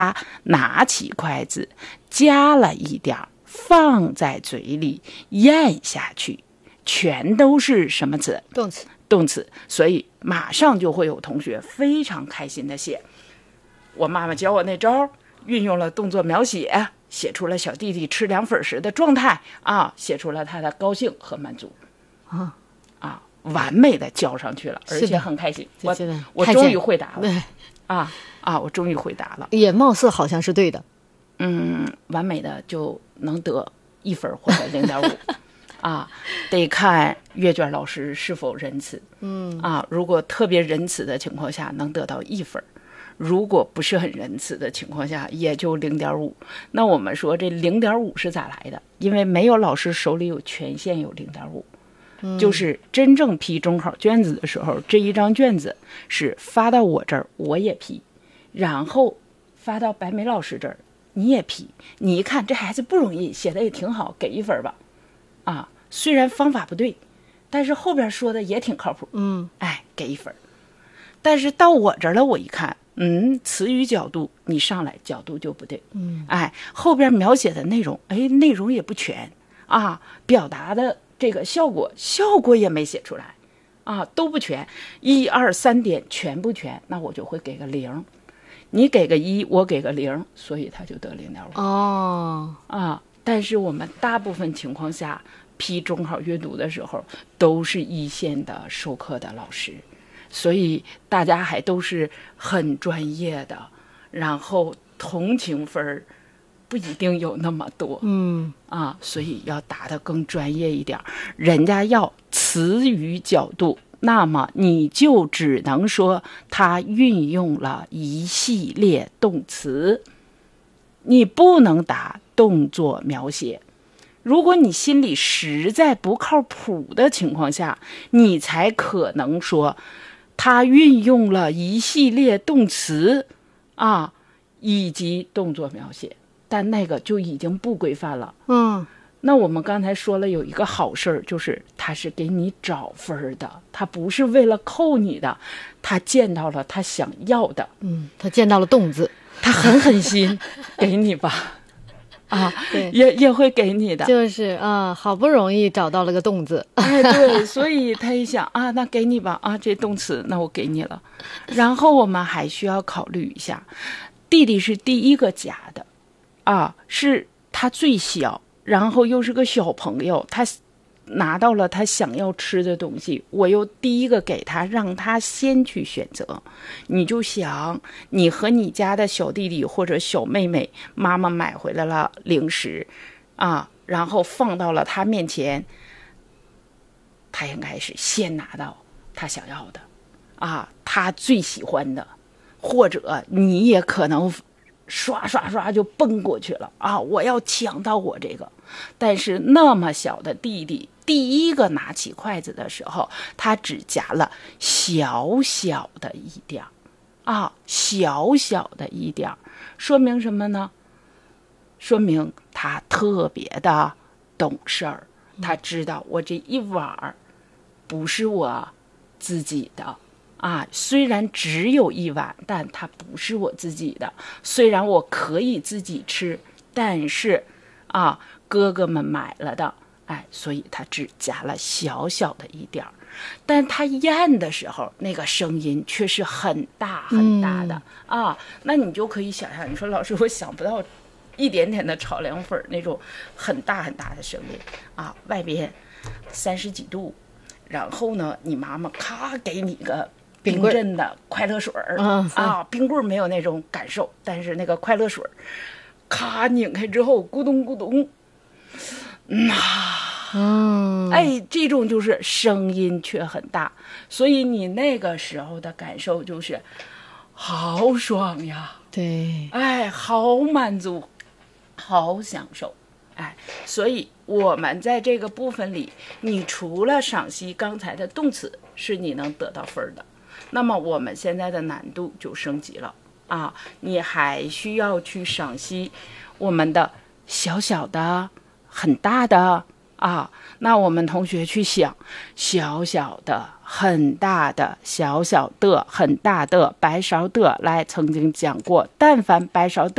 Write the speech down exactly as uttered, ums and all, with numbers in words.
拿起筷子，夹了一点儿，放在嘴里咽下去，全都是什么词？ 动词。 动词。所以马上就会有同学非常开心的写，我妈妈教我那招，运用了动作描写，写出了小弟弟吃凉粉时的状态啊，写出了他的高兴和满足啊啊，完美的交上去了，而且很开心。我我终于回答了，啊啊，我终于回答了， 也貌似好像是对的。 嗯，完美的就能得一分或者零点五。啊，得看阅卷老师是否仁慈。 嗯啊，如果特别仁慈的情况下，能得到一分；如果不是很仁慈的情况下，也就零点五。那我们说这零点五是咋来的？因为没有老师手里有权限有零点五，就是真正批中考卷子的时候，这一张卷子是发到我这儿，我也批，然后发到白梅老师这儿，你也批。你一看这孩子不容易，写的也挺好，给一分吧。啊，虽然方法不对，但是后边说的也挺靠谱， 嗯， 哎，给一分。但是到我这儿了，我一看，嗯，词语角度你上来角度就不对， 嗯， 哎，后边描写的内容，哎，内容也不全啊，表达的这个效果，效果也没写出来，啊，都不全，一二三点全不全，那我就会给个零。你给个一，我给个零，所以他就得零点五。 哦， 啊。但是我们大部分情况下批中考阅读的时候都是一线的授课的老师，所以大家还都是很专业的，然后同情分不一定有那么多， 嗯啊，所以要答得更专业一点。人家要词语角度，那么你就只能说他运用了一系列动词，你不能答动作描写。如果你心里实在不靠谱的情况下，你才可能说他运用了一系列动词啊，以及动作描写，但那个就已经不规范了。 嗯， 那我们刚才说了有一个好事儿，就是他是给你找分的，他不是为了扣你的，他见到了他想要的， 嗯，他见到了动字， 他很狠心给你吧。啊， 对， 也也会给你的， 就是啊，好不容易找到了个动字， 哎，对，所以他一想啊，那给你吧，啊，这动词，那我给你了。然后我们还需要考虑一下，弟弟是第一个夹的，啊，是他最小，然后又是个小朋友，他拿到了他想要吃的东西，我又第一个给他，让他先去选择。你就想，你和你家的小弟弟或者小妹妹，妈妈买回来了零食啊，然后放到了他面前，他应该是先拿到他想要的啊，他最喜欢的，或者你也可能刷刷刷就奔过去了啊！我要抢到我这个，但是那么小的弟弟，第一个拿起筷子的时候，他只夹了小小的一点啊，小小的一点，说明什么呢？说明他特别的懂事儿，他知道我这一碗不是我自己的。啊，虽然只有一碗，但它不是我自己的。虽然我可以自己吃，但是啊，哥哥们买了的，哎，所以他只夹了小小的一点儿。但他咽的时候，那个声音却是很大很大的、嗯、啊。那你就可以想象，你说老师，我想不到一点点的炒凉粉那种很大很大的声音啊，外边三十几度，然后呢，你妈妈咔给你个冰镇的快乐水儿、嗯、啊，冰棍没有那种感受，但是那个快乐水咔拧开之后咕咚咕咚，嗯啊， 嗯， 哎，这种就是声音却很大，所以你那个时候的感受就是好爽呀， 对， 哎，好满足，好享受，哎，所以我们在这个部分里，你除了赏析刚才的动词是你能得到分的，那么我们现在的难度就升级了啊！你还需要去赏析我们的小小的、很大的啊，那我们同学去想，小小的、很大的、小小的、很大的白勺的，来曾经讲过，但凡白勺的。